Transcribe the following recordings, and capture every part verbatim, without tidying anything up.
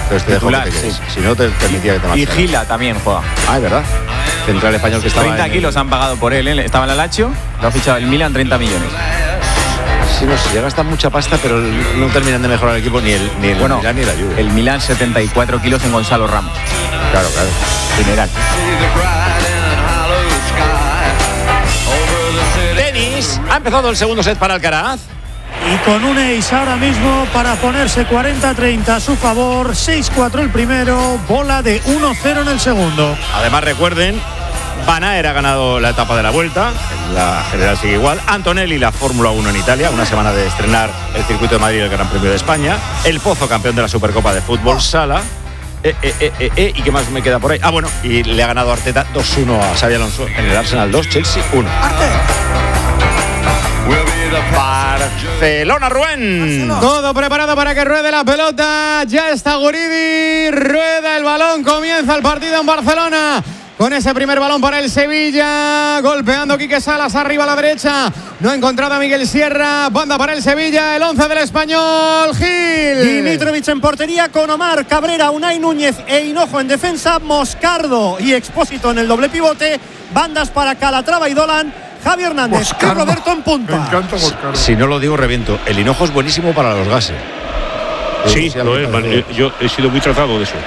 Pero este titular, dejó que te sí. Si no, te permitía que te marcharas. Y Gila también juega. Ah, es verdad. Central español que estaba treinta en kilos el... han pagado por él, ¿eh? Estaba en la Lazio, lo ha fichado el Milan, treinta millones. Sí, no sé, llega hasta mucha pasta, pero no terminan de mejorar el equipo ni el, ni el Bueno, Milan ni la Juve. El Milan, setenta y cuatro kilos en Gonzalo Ramos. Claro, claro. General. Tenis. Ha empezado el segundo set para Alcaraz. Y con un ace ahora mismo para ponerse cuarenta a treinta a su favor. seis cuatro el primero, bola de uno cero en el segundo. Además, recuerden, Van Aert ha ganado la etapa de la Vuelta, la general sigue igual. Antonelli la Fórmula uno en Italia, una semana de estrenar el circuito de Madrid y el Gran Premio de España. El Pozo, campeón de la Supercopa de Fútbol Sala. Eh, eh, eh, eh, eh, ¿Y qué más me queda por ahí? Ah, bueno, y le ha ganado Arteta dos uno a Xabi Alonso en el Arsenal dos, Chelsea uno. Barcelona, Rubén. Todo preparado para que ruede la pelota. Ya está Guridi. Rueda el balón. Comienza el partido en Barcelona. Con ese primer balón para el Sevilla. Golpeando Quique Salas arriba a la derecha. No ha encontrado a Miguel Sierra. Banda para el Sevilla. El once del español. Gil. Dimitrovic en portería con Omar, Cabrera, Unai Núñez e Hinojo en defensa. Moscardo y Expósito en el doble pivote. Bandas para Calatrava y Dolan. Javi Hernández Moscardo. y Roberto en punta. Me encanta Moscardo. Si no lo digo, reviento. El hinojo es buenísimo para los gases. Sí, lo es. Man, yo he sido muy tratado de eso.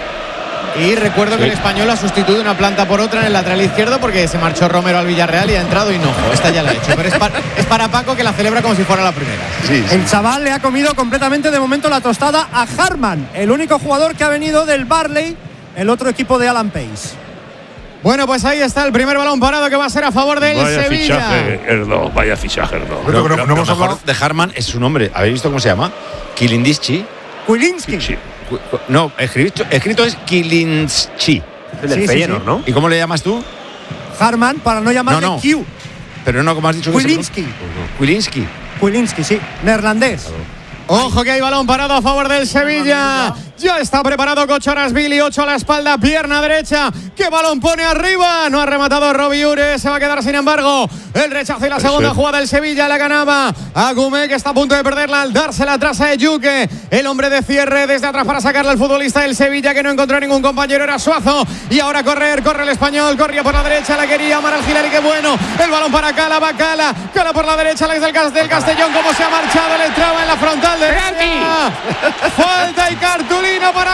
Y recuerdo Sí. que el español ha sustituido una planta por otra en el lateral izquierdo porque se marchó Romero al Villarreal y ha entrado Hinojo. Esta ya la ha hecho. Pero es, pa- es para Paco, que la celebra como si fuera la primera. Sí, sí. El chaval le ha comido completamente de momento la tostada a Harman, el único jugador que ha venido del Barley, el otro equipo de Alan Pace. Bueno, pues ahí está el primer balón parado que va a ser a favor del Vaya Sevilla. fichaje, Erdo, vaya fichaje, Erdo. Pero, pero no Lo hemos mejor hablado. de Harman es su nombre. ¿Habéis visto cómo se llama? Kilindischi. Kulinski. Sí. No, escrito, escrito es Kilinski. El del Feyenoord, ¿no? ¿Y cómo le llamas tú? Harman, para no llamarle No, no. Q. Pero no, como has dicho. que se Kulinski. pronuncia. Kulinski. Kulinski, sí. Neerlandés. Ojo que hay balón parado a favor del Sevilla. Ya está preparado Kochorasvili, ocho a la espalda, pierna derecha. ¿Qué balón pone arriba? No ha rematado Robbie Ure, se va a quedar sin embargo el rechazo y la segunda jugada del Sevilla la ganaba Agumé, que está a punto de perderla al dársela atrás a Ejuke. El hombre de cierre desde atrás para sacarle al futbolista del Sevilla, que no encontró ningún compañero, era Suazo. Y ahora correr, corre el español, corría por la derecha, la quería Amaral Gilari, qué bueno. El balón para Cala, va Cala, Cala por la derecha, Alex del, Castel, Castellón, cómo se ha marchado, le entraba en la frontal derecha. Falta y cartulina para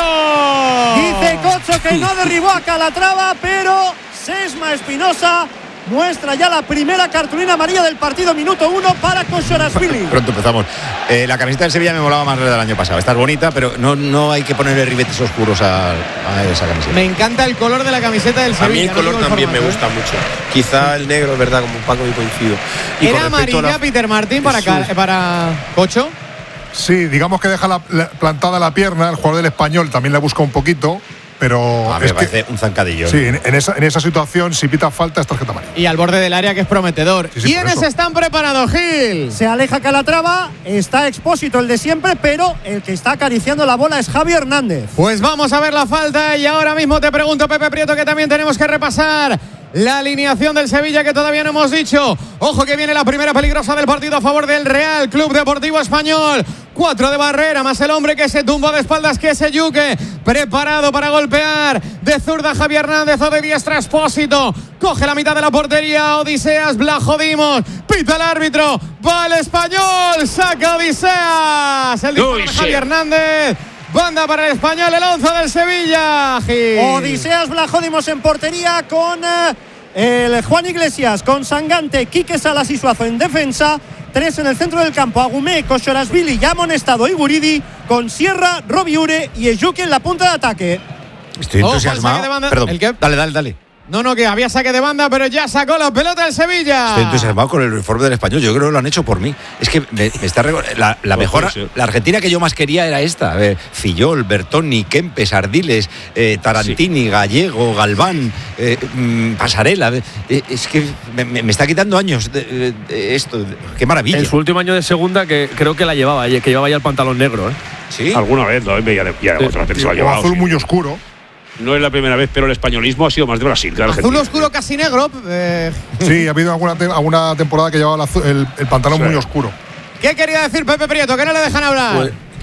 Cocho. Dice Cocho que no derribó a Calatrava, pero Sesma Espinosa muestra ya la primera cartulina amarilla del partido, minuto uno para Kochorasvili. Pronto empezamos. Eh, la camiseta del Sevilla me molaba más la del año pasado. Está bonita, pero no, no hay que ponerle ribetes oscuros a, a esa camiseta. Me encanta el color de la camiseta del Sevilla. A mí el color no digo también me formato, gusta mucho. Quizá el negro, es verdad, como Paco y coincido. Y ¿Era con respecto a amarilla la- Peter Martín para, Jesús. Cal- para Cocho? Sí, digamos que deja la, la- plantada la pierna. El jugador del español también la busca un poquito. Pero A mí es me que, parece un zancadillo. sí, en, en esa, en esa situación, si pita falta, es tarjeta amarilla. Y al borde del área, que es prometedor. Sí, sí, por ¿Quiénes eso. están preparados, Gil? Se aleja Calatrava, está Expósito el de siempre, pero el que está acariciando la bola es Javi Hernández. Pues vamos a ver la falta y ahora mismo te pregunto, Pepe Prieto, que también tenemos que repasar la alineación del Sevilla, que todavía no hemos dicho. Ojo que viene la primera peligrosa del partido a favor del Real Club Deportivo Español. Cuatro de barrera, más el hombre que se tumba de espaldas, que es Ejuke. Preparado para golpear. De zurda Javi Hernández, o de diestra Expósito. Coge la mitad de la portería Odiseas Blajodimos. Pita el árbitro. Va el español. Saca Odiseas. El disparo de Uy, Javi sí. Hernández. Banda para el español, el once del Sevilla. Gil. Odiseas Blajodimos en portería con eh, el Juan Iglesias, con Sangante, Quique Salas y Suazo en defensa. Tres en el centro del campo, Agumé, Kochorasvili, ya amonestado y Guridi, con Sierra, Robbie Ure y Ejuke en la punta de ataque. Estoy Ojo, el entusiasmado. saque de banda. Perdón. ¿El qué? Dale, dale, dale. No, no, que había saque de banda, pero ya sacó la pelota el Sevilla. Estoy entusiasmado con el uniforme del español. Yo creo que lo han hecho por mí. Es que me, me está rego- la, la Pues mejor, puede ser. la Argentina que yo más quería era esta. A ver, Fillol, Bertoni, Kempes, Ardiles, eh, Tarantini, Gallego, Galván, eh, mm, Pasarela. Eh, es que me, me- me está quitando años de, de- de esto. Qué maravilla. En su último año de segunda, que creo que la llevaba, que llevaba ya el pantalón negro, ¿eh? ¿Sí? Alguna vez, ¿no? Ya, ya otra vez se lo ha O llevado, azul sí. muy oscuro. No es la primera vez, pero el españolismo ha sido más de Brasil que de Azul Argentina. oscuro casi negro. eh, Sí, ha habido alguna, te- alguna temporada que llevaba el, azul- el- el pantalón Sí. muy oscuro. ¿Qué quería decir Pepe Prieto? Que no le dejan hablar. Pues,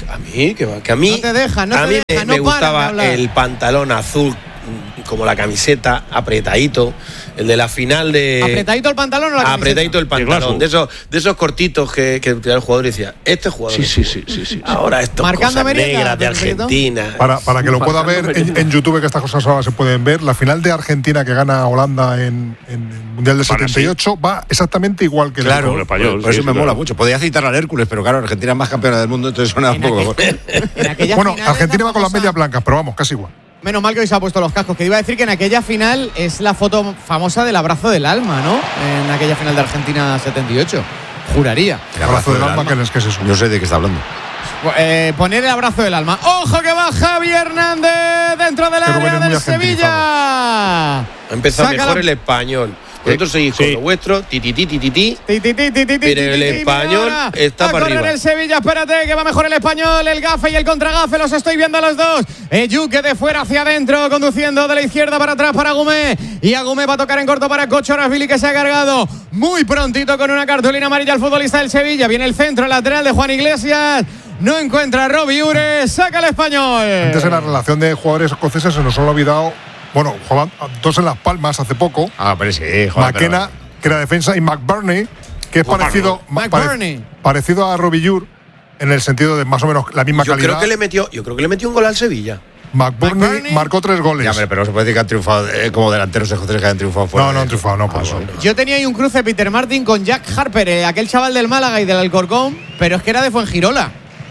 A mí, que, que a mí. No te dejan, no a te mí dejan, me, no me paran de gustaba hablar. el pantalón azul, como la camiseta, apretadito. El de la final de. ¿Apretadito el pantalón o la camiseta? Apretadito el pantalón. De esos, de esos cortitos que, que el jugador decía, este jugador. Sí, sí, sí, sí, sí. Ahora esto Marcando cosas merienda, negras de Pedrito. Argentina. Para, para que lo pueda Marcando ver en, en YouTube, que estas cosas ahora se pueden ver, la final de Argentina que gana Holanda en, en el Mundial del Para setenta y ocho va exactamente igual que el Claro, Como el español, por, por sí, eso sí, me claro. mola mucho. Podía citar al Hércules, pero claro, Argentina es más campeona del mundo, entonces suena un En poco aquel- mejor. en aquella Bueno, final Argentina es la va con las famosa- medias blancas, pero vamos, casi igual. Menos mal que hoy se ha puesto los cascos, que iba a decir que en aquella final es la foto famosa del abrazo del alma, ¿no? En aquella final de Argentina setenta y ocho. Juraría. El abrazo del alma, que es que es eso. No sé de qué está hablando. Eh, poner el abrazo del alma. ¡Ojo que va Javi Hernández dentro del Que Rubén área es muy del argentinizado. Sevilla! Ha empezado Saca mejor la- el español. Vosotros seguís con sí. lo vuestro, ti, ti, ti, ti, ti, ti. Ti, ti, ti, ti, ti, Pero ti, el ti, ti, español ahora está a para correr arriba. el Sevilla, espérate, que va mejor el español, el gafe y el contragafe, los estoy viendo a los dos. Eyuque de fuera hacia adentro, conduciendo de la izquierda para atrás para Agumé. Y Agumé va a tocar en corto para Kochorashvili, que se ha cargado muy prontito con una cartulina amarilla al futbolista del Sevilla. Viene el centro, el lateral de Juan Iglesias. No encuentra a Robbie Ures, saca el español. Antes en la relación de jugadores escoceses se nos han olvidado, bueno, jugaban dos en Las Palmas hace poco, Ah, pero sí, joder. McKenna, que era defensa, y McBurney, que es parecido, ma- pare- McBurney. parecido a Robbie Ure en el sentido de más o menos la misma Yo calidad. creo que le metió, yo creo que le metió un gol al Sevilla. McBurney, McBurney. marcó tres goles. Ya, hombre, pero no se puede decir que han triunfado eh, como delanteros escoceses que han triunfado fuera. no, no de- han triunfado, no, por Ah, eso. bueno. Yo tenía ahí un cruce Peter Martin con Jack Harper, eh, aquel chaval del Málaga y del Alcorcón, pero es que era de Fuengirola.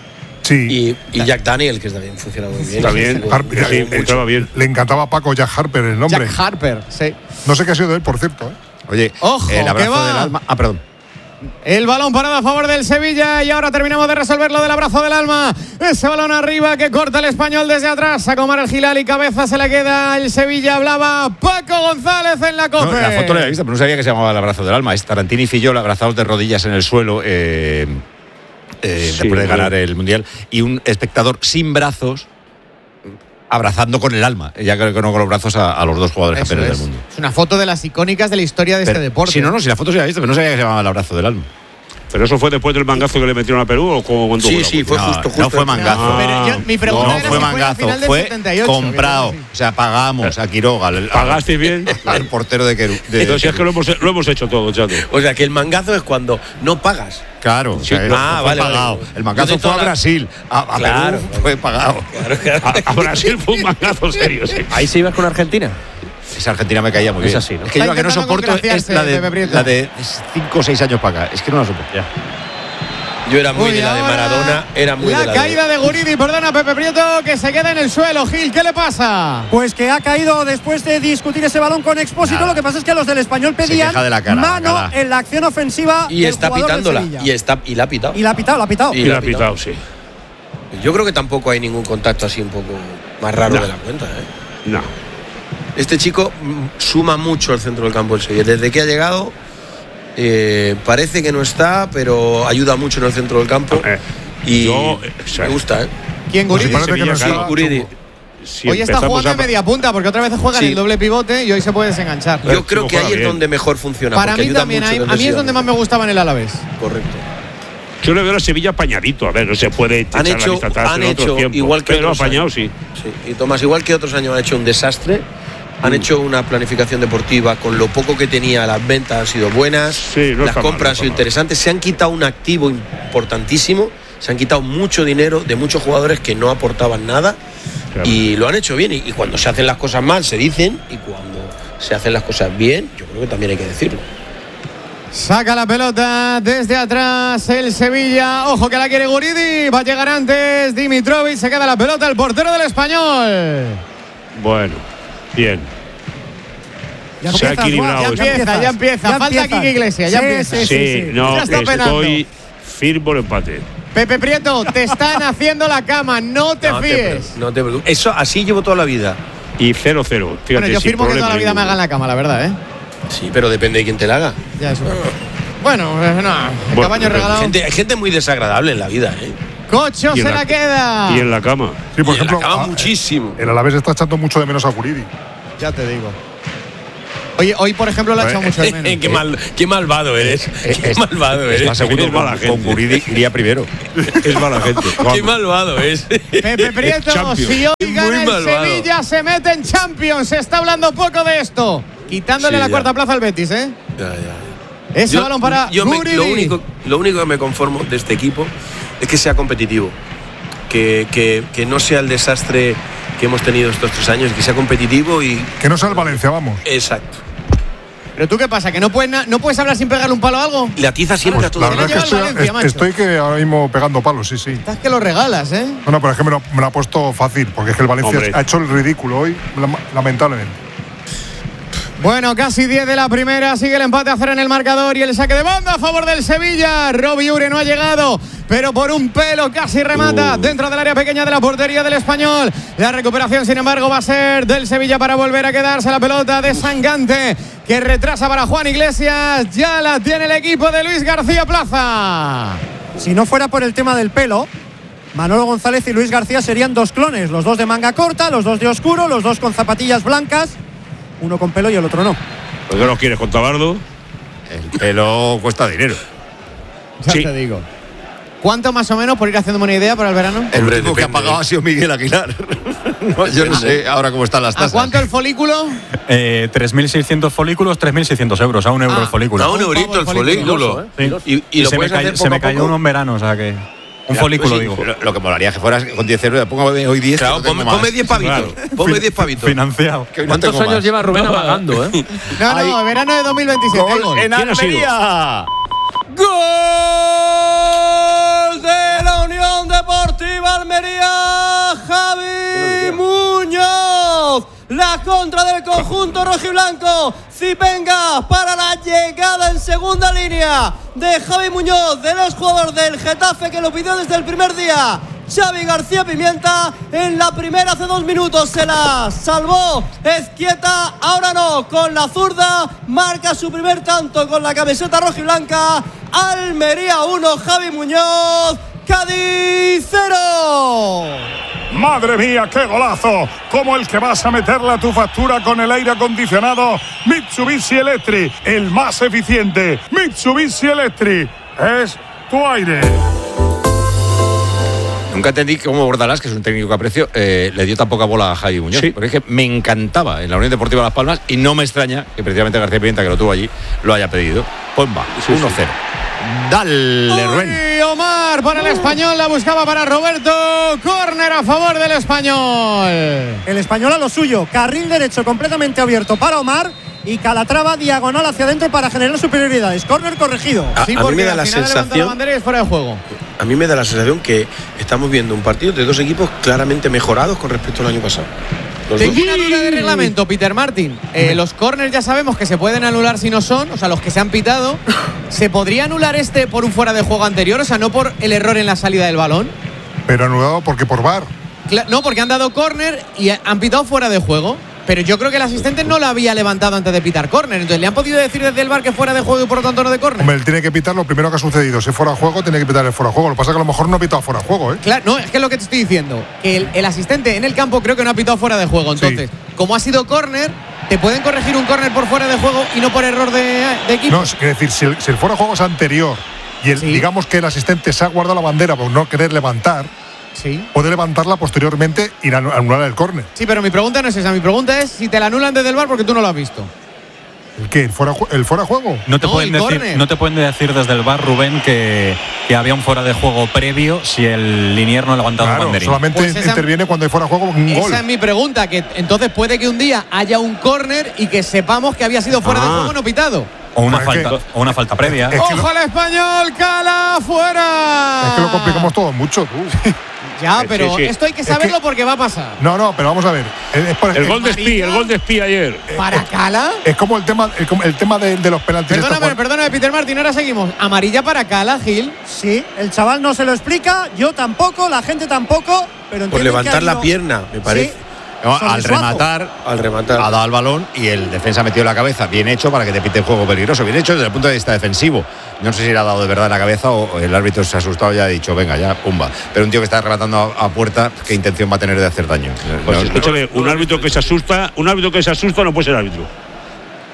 Sí. Y, y Jack Daniel, que también funciona muy bien. Está bien. Harper, Sí, mucho. estaba bien. Le encantaba a Paco Jack Harper el nombre. Jack Harper, sí. No sé qué ha sido de él, por cierto. ¿eh? Oye, Ojo, el que abrazo va. del alma. Ah, perdón. El balón parado a favor del Sevilla y ahora terminamos de resolver lo del abrazo del alma. Ese balón arriba que corta el español desde atrás. Sacó Omar el Gilal y cabeza se le queda el Sevilla. Hablaba Paco González en la No, copa. la foto la había visto, pero no sabía que se llamaba el abrazo del alma. Es Tarantini y Fillol abrazados de rodillas en el suelo eh, eh, Sí, después de bueno. ganar el Mundial. Y un espectador sin brazos abrazando con el alma, ya que no con los brazos a, a los dos jugadores Eso campeones es. del mundo. Es una foto de las icónicas de la historia de Pero, este deporte. Si no, no, si la foto se la había visto, pero no sabía que se llamaba el abrazo del alma. Pero eso fue después del mangazo que le metieron a Perú o como cuando Sí, sí, fue No, justo, justo. no fue mangazo. Pero yo- mi pregunta No era fue si fue al mangazo, final del fue setenta y ocho, comprado. que creo que sí. O sea, pagamos a Quiroga. al- al- ¿Pagaste bien? Al portero de Querú. de- Entonces es que lo hemos, lo hemos hecho todo, chato. O sea, que el mangazo es cuando no pagas. Claro, o sea, Sí, no ah, fue vale, pagado. vale. El mangazo Yo de fue a toda la- Brasil. A, a Claro. Perú fue pagado. A, a Brasil fue un mangazo serio, sí. Ahí sí ibas con Argentina. Esa Argentina me caía muy Es bien. así, ¿no? Es que yo Está la que no intentando soporto es congraciarse, la Pepe de, Prieto. la de cinco o seis años para acá. Es que no la soporto. Yo era muy Uy, de la de ahora Maradona, era muy la de la caída de Guridi, perdona Pepe Prieto, que se queda en el suelo. Gil, ¿qué le pasa? Pues que ha caído después de discutir ese balón con Expósito. Nada. Lo que pasa es que los del Español Se pedían queja de la cara, mano la cara. en la acción ofensiva Y del está jugador del pitándola. Sevilla. Y, está, y la ha pitado. Y la ha pitado, la ha pitado. Y Y la la ha ha pitado, sí. Yo creo que tampoco hay ningún contacto así un poco más raro No. de la cuenta. ¿eh? No. Este chico mm, suma mucho al centro del campo del Sevilla. Desde que ha llegado, eh, parece que no está, pero ayuda mucho en el centro del campo. Eh, y yo, eh, o sea, me gusta, ¿eh? ¿Quién, Pues si Guridi? parece que no Sevilla, está, claro, Guridi. chungo. Si Hoy está empezamos jugando a- en media punta, porque otra vez juega en Sí. el doble pivote y hoy se puede desenganchar. Yo creo chico que ahí juega es bien. donde mejor funciona. Para porque mí ayuda también, mucho hay- en a mí es lesión. donde más me gustaba en el Alavés. Correcto. Yo le veo a Sevilla apañadito. A ver, no se puede echar Han la hecho, vista atrás han en otros hecho tiempos. igual que pero otros apañado, años. sí. Sí. Y Tomás, igual que otros años han hecho un desastre. Han Mm. hecho una planificación deportiva con lo poco que tenía, las ventas han sido buenas, Sí, no las está mal, compras no han sido está mal. interesantes, se han quitado un activo importantísimo, se han quitado mucho dinero de muchos jugadores que no aportaban nada Claro. y lo han hecho bien. Y, y cuando se hacen las cosas mal se dicen, y cuando se hacen las cosas bien, yo creo que también hay que decirlo. Saca la pelota desde atrás el Sevilla. Ojo que la quiere Guridi. Va a llegar antes Dimitrovic. Se queda la pelota el portero del Español. Bueno, bien. Ya Se ha empiezas, equilibrado Juan, esto. Ya empieza, ya empieza. Falta empiezas. Quique Iglesias, ya Sí, empieza. sí, Sí, sí, sí. no, Ya está penando. estoy firme por empate. Pepe Prieto, te están haciendo la cama. No te no, te, fíes. pre- no te preocupes. Eso así llevo toda la vida. Y cero cero. Fíjate, Bueno, yo sin firmo que problema toda la vida me ninguno. hagan la cama, la verdad, ¿eh? Sí, pero depende de quién te la haga. Ya eso. Bueno, eh, no. El Bueno, caballo pero regalado. Gente, hay gente muy desagradable en la vida, ¿eh? Cocho Y se en la, queda. Y en la cama. Sí, por Y en la ejemplo, cama a- muchísimo. el Alavés está echando mucho de menos a Guridi. Ya te digo. Oye, hoy, por ejemplo, lo ha echado mucho de menos. qué, mal, qué malvado eres. Qué es, malvado eres. Es segundo Es mala con, gente. con Guridi iría primero. Es mala gente. Qué malvado es. Pepe Prieto, Champions. si hoy Muy gana el malvado. Sevilla, se mete en Champions. Se está hablando poco de esto. Quitándole Sí, la ya. cuarta plaza al Betis, ¿eh? Ya, ya. Ese Yo- balón para yo me- Guridi. lo, único, lo único que me conformo de este equipo es que sea competitivo. Que, que, que no sea el desastre que hemos tenido estos tres años, que sea competitivo y. Que no sea el Valencia, vamos. Exacto. ¿Pero tú qué pasa? ¿Que no puedes, na- no puedes hablar sin pegarle un palo a algo? Le atiza siempre Pues a todo. la verdad es que lleva el estoy, Valencia, es- macho. estoy que ahora mismo pegando palos, sí, sí. Estás que lo regalas, ¿eh? No, no, pero es que me lo, me lo ha puesto fácil, porque es que el Valencia Hombre. ha hecho el ridículo hoy, lam- lamentablemente. Bueno, casi diez de la primera, sigue el empate a cero en el marcador y el saque de banda a favor del Sevilla. Robbie Ure no ha llegado, pero por un pelo casi remata Uh. dentro del área pequeña de la portería del Español. La recuperación, sin embargo, va a ser del Sevilla para volver a quedarse la pelota de Sangante, que retrasa para Juan Iglesias. Ya la tiene el equipo de Luis García Plaza. Si no fuera por el tema del pelo, Manolo González y Luis García serían dos clones, los dos de manga corta, los dos de oscuro, los dos con zapatillas blancas, uno con pelo y el otro no. ¿Por qué no quieres con Tabardo? El pelo cuesta dinero. Ya Sí. te digo. ¿Cuánto más o menos, por ir haciéndome una idea para el verano? El Hombre, último que ha depende, pagado ¿eh? ha sido Miguel Aguilar. No, yo no sé ahora cómo están las ¿A tasas. cuánto el folículo? Eh, tres mil seiscientos folículos, tres mil seiscientos euros, a un euro Ah, el folículo. A un eurito el folículo. Sí. Y, y lo se me, puedes cayó, hacer se poco me a cayó poco. uno en verano, o sea que. Un Ya, folículo, pues sí, digo. Lo, lo que molaría es que fueras con diez euros, póngame hoy diez. Claro, que no tengo ponme más. ponme diez pavitos. Ponme diez pavitos. Financiado. Que hoy no ¿Cuántos tengo años más. lleva Rubén amagando, eh? No, no, Ahí. verano de dos mil veintisiete. Gol gol. en ¿Quién ha sido? Almería. ¡Gol de la Unión Deportiva Almería! Javi Muñoz. La contra del conjunto rojiblanco. Zipenga para la llegada en segunda línea de Javi Muñoz, del exjugador del Getafe, que lo pidió desde el primer día. Xavi García Pimienta en la primera hace dos minutos se la salvó Ezquieta, ahora no, con la zurda marca su primer tanto con la camiseta rojiblanca. Almería uno, Javi Muñoz, Cádiz cero. Madre mía, qué golazo, como el que vas a meterle a tu factura con el aire acondicionado Mitsubishi Electric, el más eficiente. Mitsubishi Electric es tu aire. Nunca entendí cómo Bordalás, que es un técnico que aprecio, eh, le dio tan poca bola a Javi Muñoz. Sí. Porque es que me encantaba en la Unión Deportiva Las Palmas y no me extraña que precisamente García Pimienta, que lo tuvo allí, lo haya pedido. Pomba, uno cero. Dale, Rubén. Uy, Omar para el Español, la buscaba para Roberto. Córner a favor del Español. El Español a lo suyo, carril derecho completamente abierto para Omar y Calatrava diagonal hacia adentro para generar superioridades. Córner corregido. A, Sí, a mí porque me da al la final levanta la sensación. bandera y es fuera de juego. A mí me da la sensación que estamos viendo un partido de dos equipos claramente mejorados con respecto al año pasado. Los Tengo dos. una duda de reglamento, Peter Martin. Eh, los corners ya sabemos que se pueden anular si no son, o sea, los que se han pitado. ¿Se podría anular este por un fuera de juego anterior? O sea, no por el error en la salida del balón. Pero anulado porque por V A R. Cla- No, porque han dado córner y han pitado fuera de juego. Pero yo creo que el asistente no lo había levantado antes de pitar córner. Entonces, ¿le han podido decir desde el bar que fuera de juego y por lo tanto no de córner? Hombre, él tiene que pitar lo primero que ha sucedido. Si es fuera de juego, tiene que pitar el fuera de juego. Lo que pasa es que a lo mejor no ha pitado fuera de juego, ¿eh? Claro, no, es que es lo que te estoy diciendo. Que el, el asistente en el campo creo que no ha pitado fuera de juego. Entonces, como ha sido córner, te pueden corregir un córner por fuera de juego y no por error de, de equipo. No, es decir, si el, si el fuera de juego es anterior y el, Sí. digamos que el asistente se ha guardado la bandera por no querer levantar, Sí. puede levantarla posteriormente y anu- anular el córner. Sí, pero mi pregunta no es esa. Mi pregunta es si te la anulan desde el bar porque tú no lo has visto. ¿El qué? ¿El fuera, ju- el fuera de juego? No te, No, pueden el decir, córner. no te pueden decir desde el bar, Rubén, que, que había un fuera de juego previo si el linier no ha levantado el Claro, banderín. solamente Pues esa- interviene cuando hay fuera de juego un gol. Esa es mi pregunta. Que entonces puede que un día haya un córner y que sepamos que había sido fuera de Ah. juego no pitado. O una, Bueno, es falta, que- o una falta previa. es que ¡Ojo al Español! ¡Cala fuera! Es que lo complicamos todo mucho, tú. Ya, Sí, pero sí, sí. esto hay que Es saberlo que- porque va a pasar. No, no, pero vamos a ver. Es, es por- El es- gol de Espí, el gol de Espí ayer. ¿Para Cala? es como el tema, el, como el tema de, de los penaltis. estos Perdóname, cuando- perdóname, Peter Martin, ahora seguimos. Amarilla para Cala, Gil. Sí, el chaval no se lo explica, yo tampoco, la gente tampoco, pero Por entienden levantar que ha la habido- pierna, me parece. Sí, No, sobre al Suazo. rematar, Al rematar. ha dado el balón y el defensa ha metido la cabeza. Bien hecho para que te pite el juego peligroso. Bien hecho desde el punto de vista defensivo. No sé si le ha dado de verdad en la cabeza o el árbitro se ha asustado y ha dicho, venga, ya, pumba. Pero un tío que está rematando a, a puerta, ¿qué intención va a tener de hacer daño? Pues No, escúchame, un árbitro que se asusta, un árbitro que se asusta no puede ser árbitro.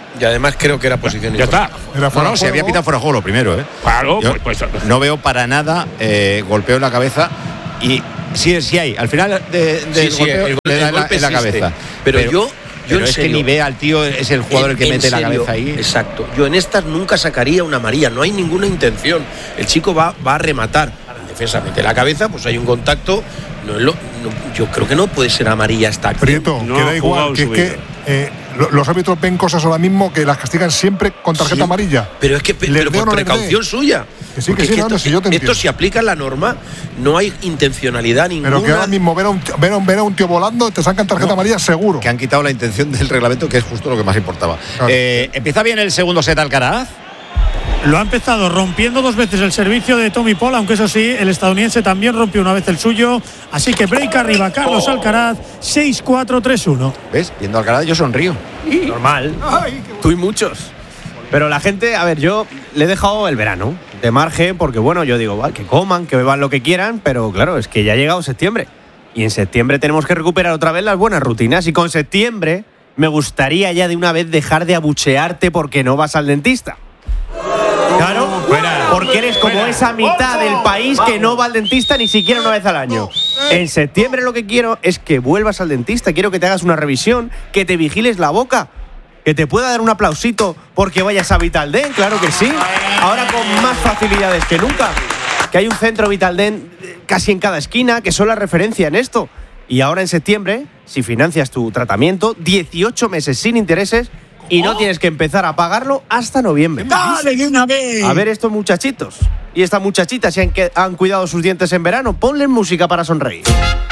Y además creo que era posición Ya está. Era fuera No, no, de se había juego. pitado fuera de juego lo primero, ¿eh? Claro, Yo pues, pues no veo para nada eh, golpeo en la cabeza y sí, sí hay. Al final de, de Sí, sí, golpeo el gol- le da el la- golpe en la existe. cabeza. Pero yo- yo pero en es que serio, ni ve al tío, es el jugador el que En- mete en la serio, cabeza ahí. Exacto. Yo en estas nunca sacaría una amarilla, no hay ninguna intención. El chico va, va a rematar. En defensa mete la cabeza, pues hay un contacto. No es lo, no- yo creo que no puede ser amarilla esta acción. Prieto, No que ha da jugado igual, que es su que vida. eh, lo- los árbitros ven cosas ahora mismo que las castigan siempre con tarjeta Sí, amarilla. Pero es que pe- Les pero dé o por no les dé. precaución suya. Que sí, que Porque sí, es no, no, esto, si yo te esto entiendo. si aplica la norma, no hay intencionalidad ninguna. Pero que ahora mismo ver a un, ver a un, ver a un tío volando te sacan tarjeta amarilla seguro. Que han quitado la intención del reglamento, que es justo lo que más importaba. Claro. Eh, empieza bien el segundo set Alcaraz. Lo ha empezado rompiendo dos veces el servicio de Tommy Paul, aunque eso sí, el estadounidense también rompió una vez el suyo. Así que break arriba Carlos Alcaraz, seis cuatro tres uno. ¿Ves? Viendo Alcaraz yo sonrío. Normal. Tú y muchos. Pero la gente, a ver, yo le he dejado el verano de margen porque, bueno, yo digo, vale, que coman, que beban lo que quieran, pero claro, es que ya ha llegado septiembre. Y en septiembre tenemos que recuperar otra vez las buenas rutinas. Y con septiembre me gustaría ya de una vez dejar de abuchearte porque no vas al dentista. Claro, porque eres como esa mitad del país que no va al dentista ni siquiera una vez al año. En septiembre lo que quiero es que vuelvas al dentista, quiero que te hagas una revisión, que te vigiles la boca, que te pueda dar un aplausito porque vayas a Vitaldent, claro que sí. Ahora con más facilidades que nunca, que hay un centro Vitaldent casi en cada esquina, que son la referencia en esto. Y ahora en septiembre, si financias tu tratamiento, dieciocho meses sin intereses y no tienes que empezar a pagarlo hasta noviembre. ¡Dale de una vez! A ver estos muchachitos y estas muchachitas si han, que, han cuidado sus dientes en verano, ponles música para sonreír.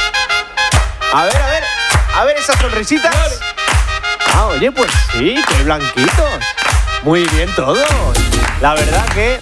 A ver, a ver, a ver esas sonrisitas. Ah, oye, pues sí, qué blanquitos. Muy bien todos. La verdad que